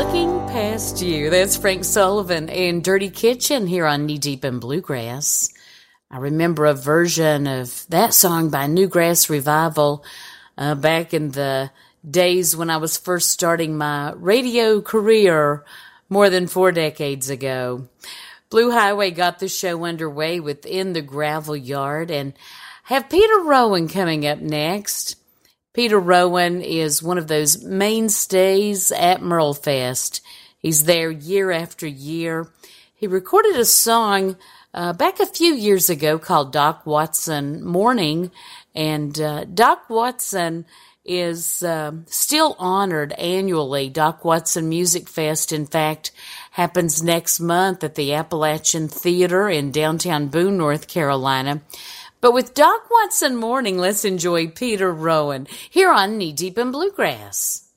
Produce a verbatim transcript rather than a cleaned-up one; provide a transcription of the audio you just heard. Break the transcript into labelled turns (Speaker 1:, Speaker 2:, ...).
Speaker 1: Looking Past You. That's Frank Sullivan and Dirty Kitchen here on Knee Deep in Bluegrass. I remember a version of that song by Newgrass Revival uh, back in the days when I was first starting my radio career more than four decades ago. Blue Highway got the show underway with In the Gravel Yard, and have Peter Rowan coming up next. Peter Rowan is one of those mainstays at Merle Fest. He's there year after year. He recorded a song uh, back a few years ago called Doc Watson Morning, and uh, Doc Watson is uh, still honored annually. Doc Watson Music Fest, in fact, happens next month at the Appalachian Theater in downtown Boone, North Carolina. But with Doc Watson Morning, let's enjoy Peter Rowan here on Knee Deep in Bluegrass.